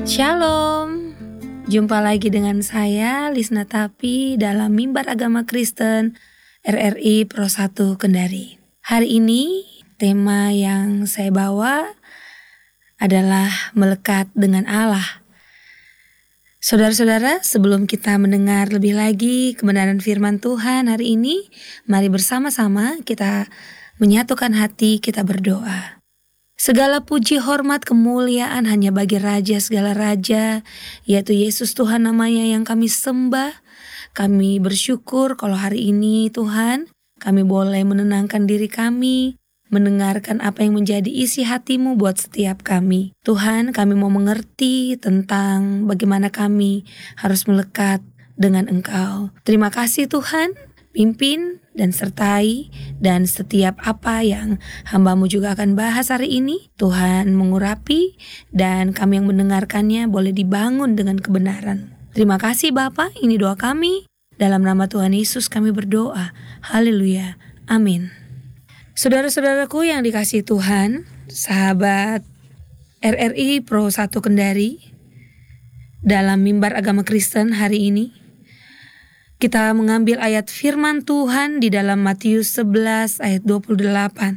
Shalom, jumpa lagi dengan saya Lisna Tapi dalam Mimbar Agama Kristen RRI Pro 1 Kendari. Hari ini tema yang saya bawa adalah melekat dengan Allah. Saudara-saudara, sebelum kita mendengar lebih lagi kebenaran firman Tuhan hari ini, mari bersama-sama kita menyatukan hati, kita berdoa. Segala puji, hormat, kemuliaan hanya bagi Raja segala Raja, yaitu Yesus Tuhan namanya yang kami sembah. Kami bersyukur kalau hari ini Tuhan, kami boleh menenangkan diri kami, mendengarkan apa yang menjadi isi hati-Mu buat setiap kami. Tuhan, kami mau mengerti tentang bagaimana kami harus melekat dengan Engkau. Terima kasih Tuhan, pimpin dan sertai, dan setiap apa yang hamba-Mu juga akan bahas hari ini, Tuhan mengurapi, dan kami yang mendengarkannya boleh dibangun dengan kebenaran. Terima kasih Bapa, ini doa kami. Dalam nama Tuhan Yesus kami berdoa. Haleluya. Amin. Saudara-saudaraku yang dikasihi Tuhan, sahabat RRI Pro 1 Kendari, dalam Mimbar Agama Kristen hari ini, kita mengambil ayat firman Tuhan di dalam Matius 11 ayat 28.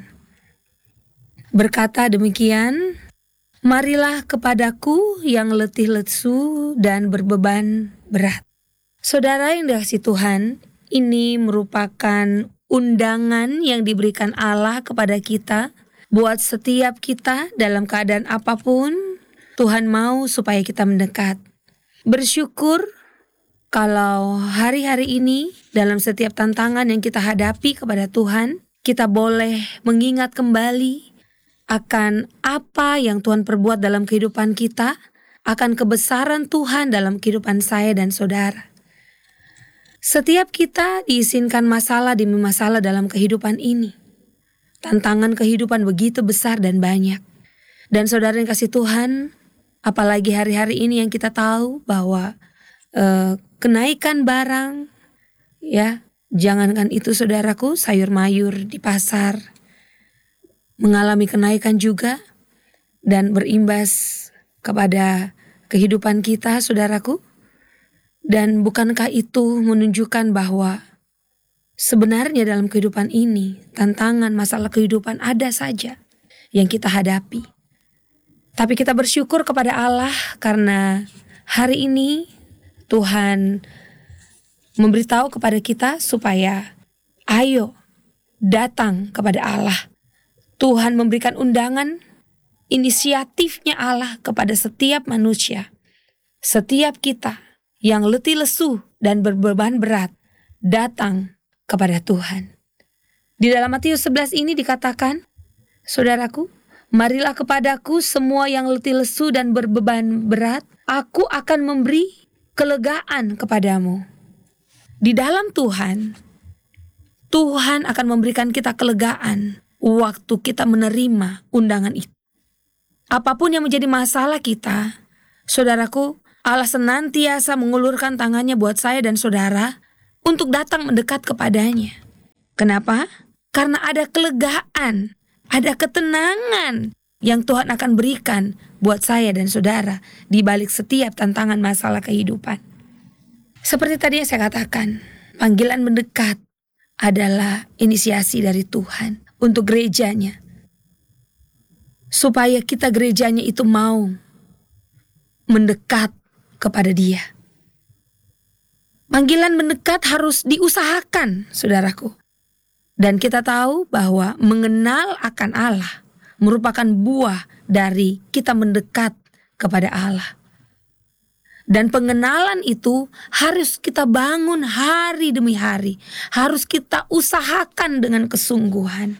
Berkata demikian, "Marilah kepadaku yang letih lesu dan berbeban berat." Saudara yang dikasihi Tuhan, ini merupakan undangan yang diberikan Allah kepada kita, buat setiap kita dalam keadaan apapun, Tuhan mau supaya kita mendekat. Bersyukur kalau hari-hari ini dalam setiap tantangan yang kita hadapi kepada Tuhan, kita boleh mengingat kembali akan apa yang Tuhan perbuat dalam kehidupan kita, akan kebesaran Tuhan dalam kehidupan saya dan saudara. Setiap kita diizinkan masalah demi masalah dalam kehidupan ini. Tantangan kehidupan begitu besar dan banyak. Dan saudara yang kasih Tuhan, apalagi hari-hari ini yang kita tahu bahwa kenaikan barang, ya, jangankan itu saudaraku, sayur mayur di pasar mengalami kenaikan juga dan berimbas kepada kehidupan kita saudaraku. Dan bukankah itu menunjukkan bahwa sebenarnya dalam kehidupan ini tantangan masalah kehidupan ada saja yang kita hadapi. Tapi kita bersyukur kepada Allah karena hari ini Tuhan memberitahu kepada kita supaya ayo datang kepada Allah. Tuhan memberikan undangan, inisiatifnya Allah kepada setiap manusia. Setiap kita yang letih lesu dan berbeban berat, datang kepada Tuhan. Di dalam Matius 11 ini dikatakan, saudaraku, marilah kepadaku semua yang letih lesu dan berbeban berat, aku akan memberi kelegaan kepadamu. Di dalam Tuhan, Tuhan akan memberikan kita kelegaan waktu kita menerima undangan itu. Apapun yang menjadi masalah kita, saudaraku, Allah senantiasa mengulurkan tangannya buat saya dan saudara untuk datang mendekat kepadanya. Kenapa? Karena ada kelegaan, ada ketenangan yang Tuhan akan berikan buat saya dan saudara di balik setiap tantangan masalah kehidupan. Seperti tadi yang saya katakan, panggilan mendekat adalah inisiasi dari Tuhan untuk gerejanya. Supaya kita gerejanya itu mau mendekat kepada Dia. Panggilan mendekat harus diusahakan, saudaraku. Dan kita tahu bahwa mengenal akan Allah merupakan buah dari kita mendekat kepada Allah. Dan pengenalan itu harus kita bangun hari demi hari. Harus kita usahakan dengan kesungguhan.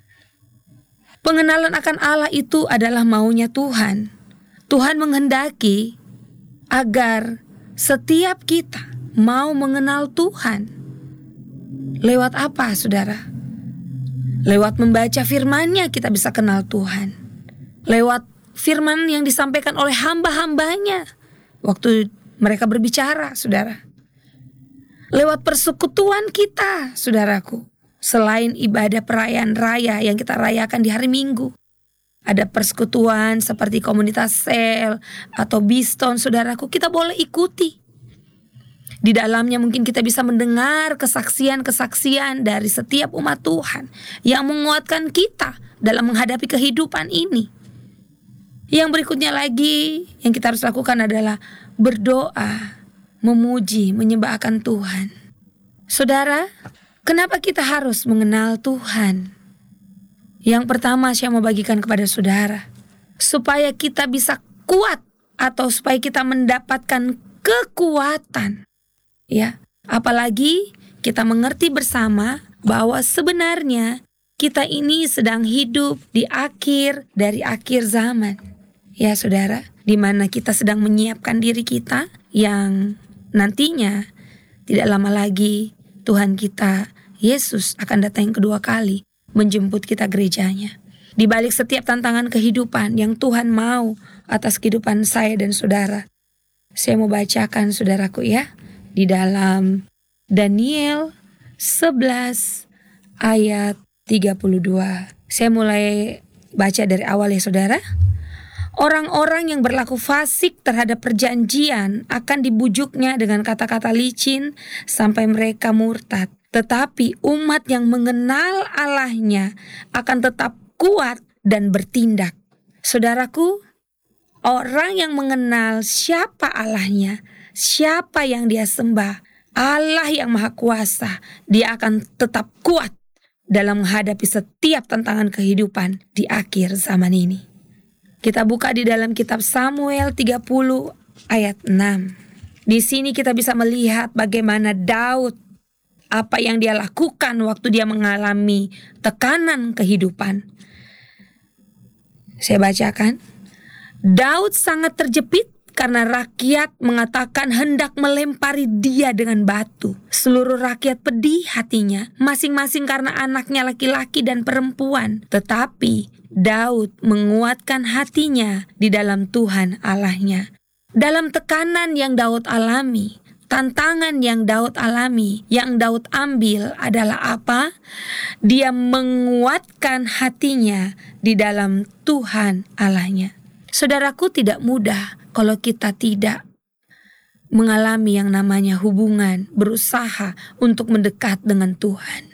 Pengenalan akan Allah itu adalah maunya Tuhan. Tuhan menghendaki agar setiap kita mau mengenal Tuhan. Lewat apa, saudara? Lewat membaca firman-Nya kita bisa kenal Tuhan. Lewat firman yang disampaikan oleh hamba-hambanya waktu mereka berbicara, saudara. Lewat persekutuan kita, saudaraku. Selain ibadah perayaan raya yang kita rayakan di hari Minggu. Ada persekutuan seperti komunitas sel atau Biston, saudaraku, kita boleh ikuti. Di dalamnya mungkin kita bisa mendengar kesaksian-kesaksian dari setiap umat Tuhan yang menguatkan kita dalam menghadapi kehidupan ini. Yang berikutnya lagi yang kita harus lakukan adalah berdoa, memuji, menyembahkan Tuhan. Saudara, kenapa kita harus mengenal Tuhan? Yang pertama saya mau bagikan kepada saudara, supaya kita bisa kuat atau supaya kita mendapatkan kekuatan. Ya, apalagi kita mengerti bersama bahwa sebenarnya kita ini sedang hidup di akhir dari akhir zaman. Ya saudara, di mana kita sedang menyiapkan diri kita yang nantinya tidak lama lagi Tuhan kita Yesus akan datang yang kedua kali menjemput kita gerejanya. Di balik setiap tantangan kehidupan yang Tuhan mau atas kehidupan saya dan saudara, saya mau bacakan saudaraku ya, di dalam Daniel 11 ayat 32. Saya mulai baca dari awal ya saudara. Orang-orang yang berlaku fasik terhadap perjanjian akan dibujuknya dengan kata-kata licin sampai mereka murtad. Tetapi umat yang mengenal Allahnya akan tetap kuat dan bertindak. Saudaraku, orang yang mengenal siapa Allahnya, siapa yang dia sembah, Allah yang Maha Kuasa, dia akan tetap kuat dalam menghadapi setiap tantangan kehidupan di akhir zaman ini. Kita buka di dalam kitab Samuel 30 ayat 6. Di sini kita bisa melihat bagaimana Daud, apa yang dia lakukan waktu dia mengalami tekanan kehidupan. Saya bacakan. Daud sangat terjepit karena rakyat mengatakan hendak melempari dia dengan batu. Seluruh rakyat pedih hatinya, masing-masing karena anaknya laki-laki dan perempuan. Tetapi Daud menguatkan hatinya di dalam Tuhan Allahnya. Dalam tekanan yang Daud alami, tantangan yang Daud alami, yang Daud ambil adalah apa? Dia menguatkan hatinya di dalam Tuhan Allahnya. Saudaraku, tidak mudah kalau kita tidak mengalami yang namanya hubungan, berusaha untuk mendekat dengan Tuhan.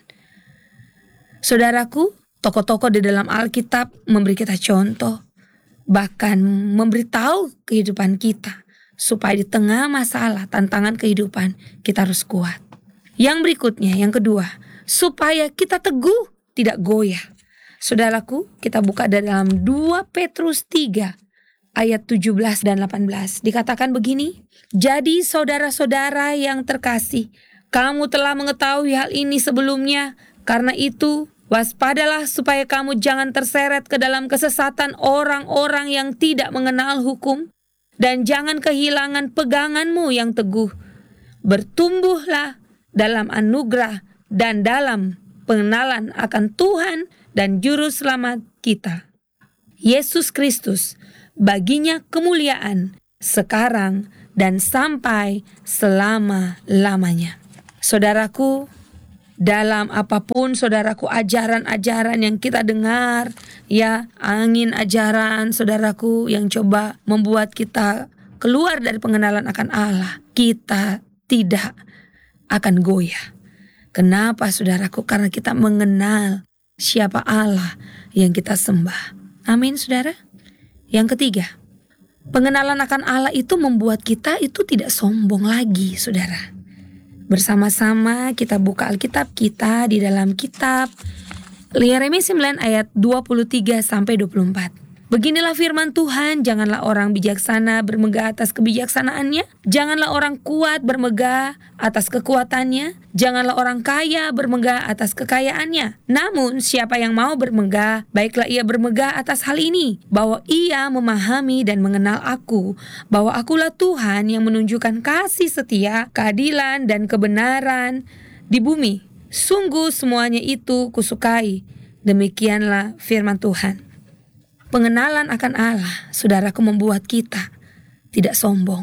Saudaraku, tokoh-tokoh di dalam Alkitab memberi kita contoh, bahkan memberitahu kehidupan kita, supaya di tengah masalah, tantangan kehidupan, kita harus kuat. Yang berikutnya, yang kedua, supaya kita teguh, tidak goyah. Saudaraku, kita buka dalam 2 Petrus 3 ayat 17 dan 18. Dikatakan begini, jadi saudara-saudara yang terkasih, kamu telah mengetahui hal ini sebelumnya. Karena itu, waspadalah supaya kamu jangan terseret ke dalam kesesatan orang-orang yang tidak mengenal hukum. Dan jangan kehilangan peganganmu yang teguh. Bertumbuhlah dalam anugerah dan dalam pengenalan akan Tuhan dan Juru Selamat kita, Yesus Kristus. Baginya kemuliaan sekarang dan sampai selama-lamanya. Saudaraku, dalam apapun saudaraku ajaran-ajaran yang kita dengar, ya, angin ajaran saudaraku yang coba membuat kita keluar dari pengenalan akan Allah, kita tidak akan goyah. Kenapa saudaraku? Karena kita mengenal siapa Allah yang kita sembah. Amin saudara. Yang ketiga, pengenalan akan Allah itu membuat kita itu tidak sombong lagi saudara. Bersama-sama kita buka Alkitab kita di dalam kitab Yeremia 9 ayat 23 sampai 24. Beginilah firman Tuhan, janganlah orang bijaksana bermegah atas kebijaksanaannya, janganlah orang kuat bermegah atas kekuatannya, janganlah orang kaya bermegah atas kekayaannya. Namun siapa yang mau bermegah, baiklah ia bermegah atas hal ini, bahwa ia memahami dan mengenal aku, bahwa akulah Tuhan yang menunjukkan kasih setia, keadilan dan kebenaran di bumi. Sungguh semuanya itu kusukai. Demikianlah firman Tuhan. Pengenalan akan Allah, saudaraku, membuat kita tidak sombong.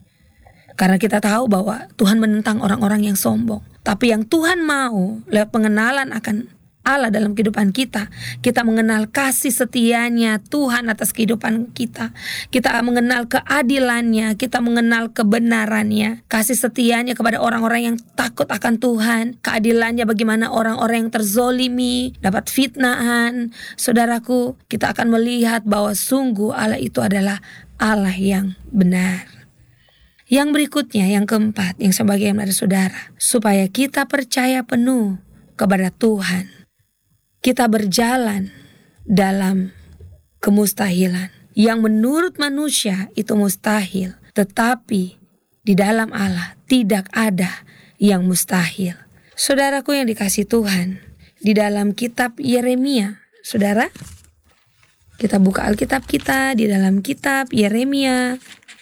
Karena kita tahu bahwa Tuhan menentang orang-orang yang sombong. Tapi yang Tuhan mau lewat pengenalan akan Allah dalam kehidupan kita. Kita mengenal kasih setianya Tuhan atas kehidupan kita. Kita mengenal keadilannya, kita mengenal kebenarannya, kasih setianya kepada orang-orang yang takut akan Tuhan, keadilannya bagaimana orang-orang yang terzolimi, dapat fitnahan. Saudaraku, kita akan melihat bahwa sungguh Allah itu adalah Allah yang benar. Yang berikutnya, yang keempat, yang sebagai dari saudara, supaya kita percaya penuh kepada Tuhan. Kita berjalan dalam kemustahilan yang menurut manusia itu mustahil, tetapi di dalam Allah tidak ada yang mustahil. Saudaraku yang dikasihi Tuhan, di dalam kitab Yeremia, saudara, kita buka Alkitab kita di dalam kitab Yeremia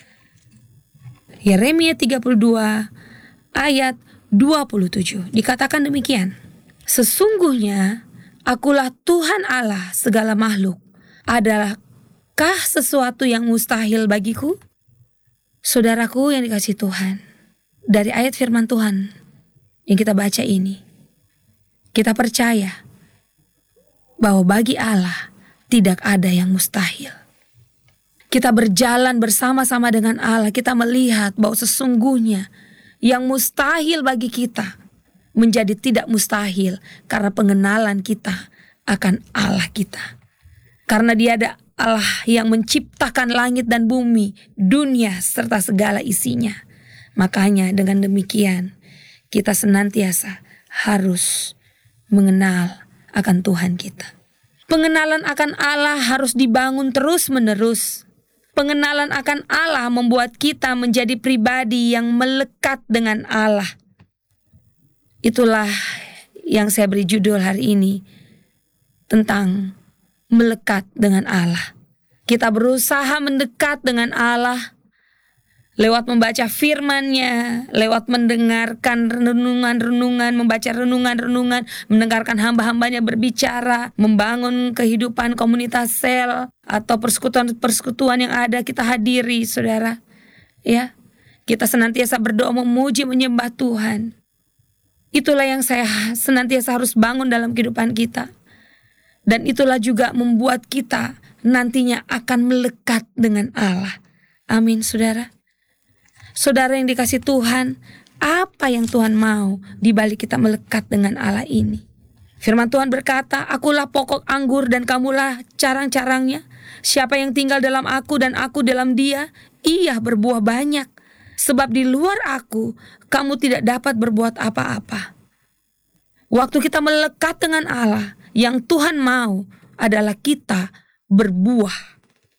32 ayat 27, dikatakan demikian. Sesungguhnya Akulah Tuhan Allah segala makhluk. Adalahkah sesuatu yang mustahil bagiku? Saudaraku yang dikasihi Tuhan, dari ayat firman Tuhan yang kita baca ini, kita percaya bahwa bagi Allah tidak ada yang mustahil. Kita berjalan bersama-sama dengan Allah, kita melihat bahwa sesungguhnya yang mustahil bagi kita menjadi tidak mustahil karena pengenalan kita akan Allah kita. Karena Dia ada Allah yang menciptakan langit dan bumi, dunia serta segala isinya. Makanya dengan demikian kita senantiasa harus mengenal akan Tuhan kita. Pengenalan akan Allah harus dibangun terus-menerus. Pengenalan akan Allah membuat kita menjadi pribadi yang melekat dengan Allah. Itulah yang saya beri judul hari ini, tentang melekat dengan Allah. Kita berusaha mendekat dengan Allah lewat membaca firman-Nya, lewat mendengarkan renungan-renungan, membaca renungan-renungan, mendengarkan hamba-hambanya berbicara, membangun kehidupan komunitas sel atau persekutuan-persekutuan yang ada kita hadiri, saudara. Ya, kita senantiasa berdoa memuji menyembah Tuhan. Itulah yang saya senantiasa harus bangun dalam kehidupan kita. Dan itulah juga membuat kita nantinya akan melekat dengan Allah. Amin, saudara. Saudara yang dikasihi Tuhan, apa yang Tuhan mau di balik kita melekat dengan Allah ini? Firman Tuhan berkata, Akulah pokok anggur dan kamulah carang-carangnya. Siapa yang tinggal dalam aku dan aku dalam dia, ia berbuah banyak. Sebab di luar aku, kamu tidak dapat berbuat apa-apa. Waktu kita melekat dengan Allah, yang Tuhan mau adalah kita berbuah.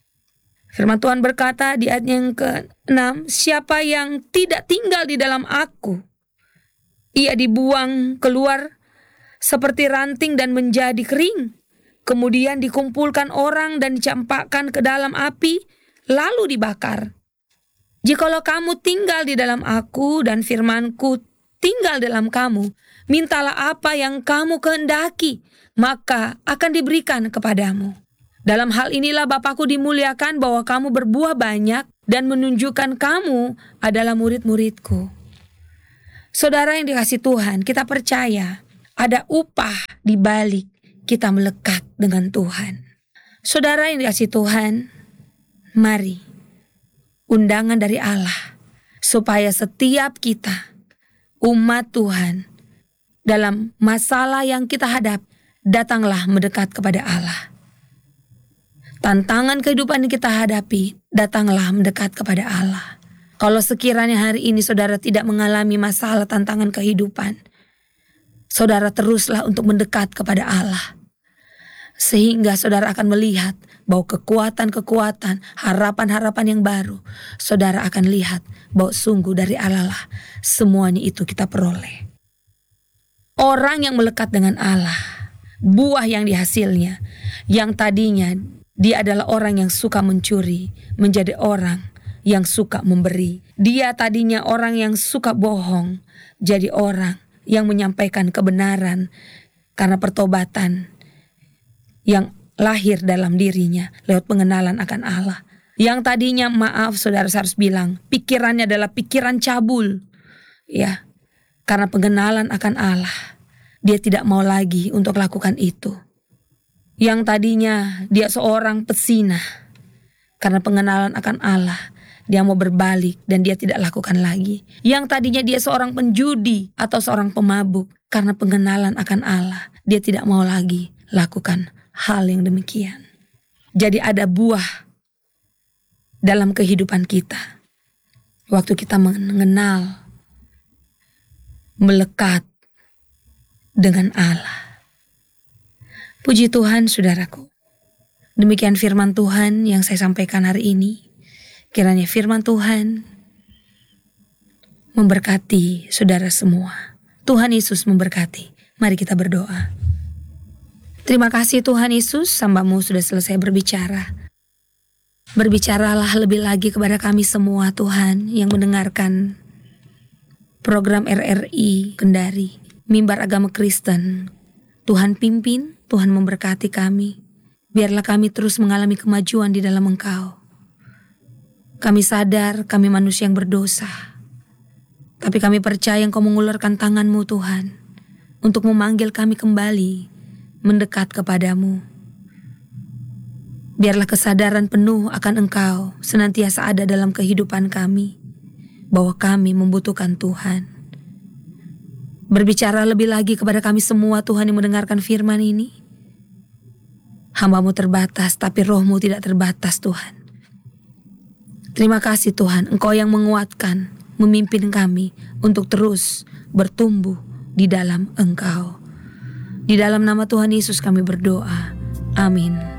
Firman Tuhan berkata di ayat yang ke-6, siapa yang tidak tinggal di dalam aku, ia dibuang keluar seperti ranting dan menjadi kering. Kemudian dikumpulkan orang dan dicampakkan ke dalam api, lalu dibakar. Jikalau kamu tinggal di dalam aku dan firmanku tinggal dalam kamu, mintalah apa yang kamu kehendaki, maka akan diberikan kepadamu. Dalam hal inilah Bapakku dimuliakan, bahwa kamu berbuah banyak dan menunjukkan kamu adalah murid-muridku. Saudara yang dikasihi Tuhan, kita percaya ada upah di balik kita melekat dengan Tuhan. Saudara yang dikasihi Tuhan, mari undangan dari Allah supaya setiap kita umat Tuhan dalam masalah yang kita hadapi, datanglah mendekat kepada Allah. Tantangan kehidupan yang kita hadapi, datanglah mendekat kepada Allah. Kalau sekiranya hari ini saudara tidak mengalami masalah tantangan kehidupan, saudara teruslah untuk mendekat kepada Allah. Sehingga saudara akan melihat bahwa kekuatan-kekuatan, harapan-harapan yang baru, saudara akan lihat bahwa sungguh dari Allah lah semuanya itu kita peroleh. Orang yang melekat dengan Allah, buah yang dihasilnya, yang tadinya dia adalah orang yang suka mencuri, menjadi orang yang suka memberi. Dia tadinya orang yang suka bohong, jadi orang yang menyampaikan kebenaran karena pertobatan yang lahir dalam dirinya lewat pengenalan akan Allah. Yang tadinya, maaf saudara, saya harus bilang, pikirannya adalah pikiran cabul, ya, karena pengenalan akan Allah. dia tidak mau lagi untuk lakukan itu. Yang tadinya dia seorang pesinah, karena pengenalan akan Allah, dia mau berbalik dan dia tidak lakukan lagi. Yang tadinya dia seorang penjudi atau seorang pemabuk, karena pengenalan akan Allah, dia tidak mau lagi lakukan hal yang demikian. Jadi ada buah dalam kehidupan kita. Waktu kita mengenal, melekat dengan Allah. Puji Tuhan saudaraku. Demikian firman Tuhan yang saya sampaikan hari ini. Kiranya firman Tuhan memberkati saudara semua. Tuhan Yesus memberkati. Mari kita berdoa. Terima kasih Tuhan Yesus, hamba-Mu sudah selesai berbicara. Berbicaralah lebih lagi kepada kami semua Tuhan yang mendengarkan program RRI Kendari, Mimbar Agama Kristen. Tuhan pimpin, Tuhan memberkati kami. Biarlah kami terus mengalami kemajuan di dalam Engkau. Kami sadar kami manusia yang berdosa. Tapi kami percaya Engkau mengulurkan tangan-Mu Tuhan, untuk memanggil kami kembali mendekat kepadamu. Biarlah kesadaran penuh akan Engkau senantiasa ada dalam kehidupan kami, bahwa kami membutuhkan Tuhan. Berbicara lebih lagi kepada kami semua Tuhan yang mendengarkan firman ini. Hamba-Mu terbatas, tapi Roh-Mu tidak terbatas Tuhan. Terima kasih Tuhan, Engkau yang menguatkan, memimpin kami untuk terus bertumbuh di dalam Engkau. Di dalam nama Tuhan Yesus kami berdoa. Amin.